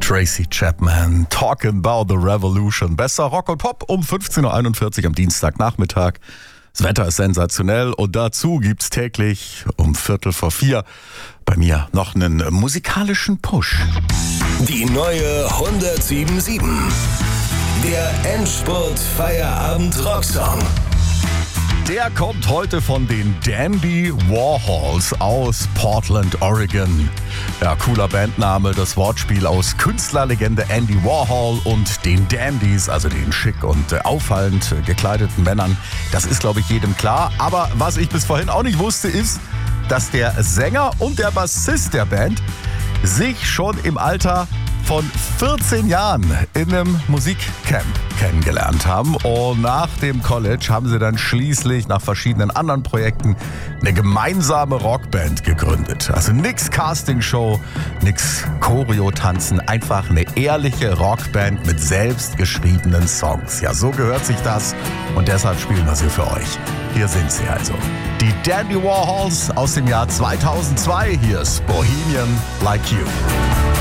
Tracy Chapman, Talking About the Revolution. Besser Rock und Pop um 15.41 Uhr am Dienstagnachmittag. Das Wetter ist sensationell und dazu gibt's täglich um 3:45 bei mir noch einen musikalischen Push. Die neue 107.7. Der Endspurt Feierabend Rocksong. Der kommt heute von den Dandy Warhols aus Portland, Oregon. Ja, cooler Bandname, das Wortspiel aus Künstlerlegende Andy Warhol und den Dandys, also den schick und auffallend gekleideten Männern. Das ist, glaube ich, jedem klar. Aber was ich bis vorhin auch nicht wusste, ist, dass der Sänger und der Bassist der Band sich schon im Alter von 14 Jahren in einem Musikcamp kennengelernt haben. Und nach dem College haben sie dann schließlich nach verschiedenen anderen Projekten eine gemeinsame Rockband gegründet. Also nix Castingshow, nix Choreo-Tanzen, einfach eine ehrliche Rockband mit selbstgeschriebenen Songs. Ja, so gehört sich das und deshalb spielen wir sie für euch. Hier sind sie also. Die Dandy Warhols aus dem Jahr 2002. Hier ist Bohemian Like You.